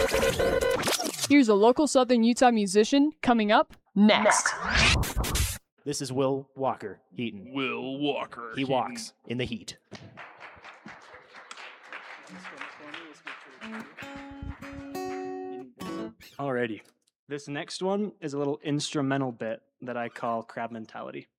Here's a local Southern Utah musician coming up next. This is Will Walker Heaton. Will Walker. He walks in the heat. Alrighty. This next one is a little instrumental bit that I call Crab Mentality.